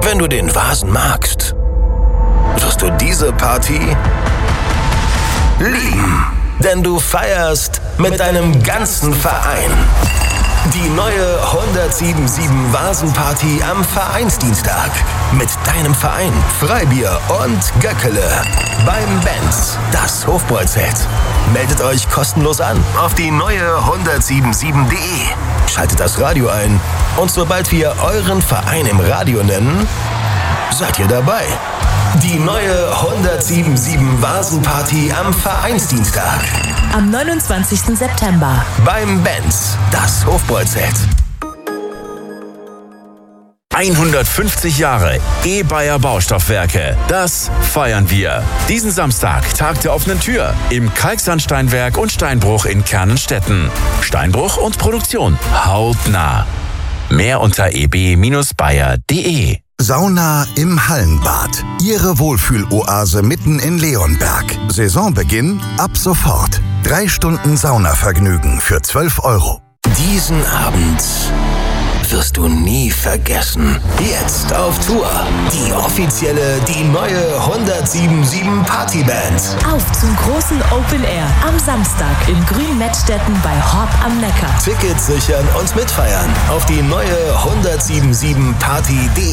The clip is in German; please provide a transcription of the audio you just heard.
Wenn du den Vasen magst, wirst du diese Party lieben. Denn du feierst mit deinem ganzen Verein. Die neue 1077 Vasenparty am Vereinsdienstag. Mit deinem Verein, Freibier und Göckele. Beim Benz, das Hofbräuzelt. Meldet euch kostenlos an auf die neue 1077.de. Schaltet das Radio ein und sobald wir euren Verein im Radio nennen, seid ihr dabei. Die neue 1077 Vasenparty am Vereinsdienstag. Am 29. September. Beim Benz, das Hofbräuzelt. 150 Jahre E-Bayer Baustoffwerke. Das feiern wir. Diesen Samstag, Tag der offenen Tür. Im Kalksandsteinwerk und Steinbruch in Kernenstetten. Steinbruch und Produktion hautnah. Mehr unter eb-bayer.de. Sauna im Hallenbad. Ihre Wohlfühloase mitten in Leonberg. Saisonbeginn ab sofort. 3 Stunden Saunavergnügen für 12 €. Diesen Abend wirst du nie vergessen. Jetzt auf Tour. Die offizielle, die neue 1077 Partyband. Auf zum großen Open Air am Samstag in Grünmettstetten bei Horb am Neckar. Tickets sichern und mitfeiern auf die neue 1077 Party.de.